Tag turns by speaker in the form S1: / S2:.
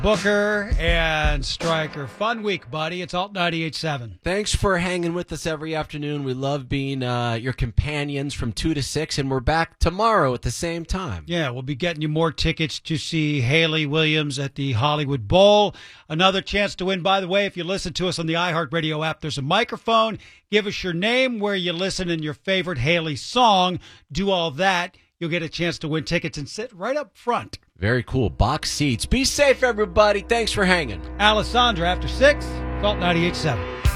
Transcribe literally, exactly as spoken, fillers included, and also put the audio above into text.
S1: Booker and Stryker. Fun week, buddy. It's Alt ninety-eight point seven.
S2: Thanks for hanging with us every afternoon. We love being uh, your companions from two to six, and we're back tomorrow at the same time.
S1: Yeah, we'll be getting you more tickets to see Haley Williams at the Hollywood Bowl. Another chance to win, by the way, if you listen to us on the iHeartRadio app, there's a microphone. Give us your name, where you listen, and your favorite Haley song. Do all that. You'll get a chance to win tickets and sit right up front.
S2: Very cool. Box seats. Be safe, everybody. Thanks for hanging.
S1: Alessandra, after six, Alt ninety-eight point seven.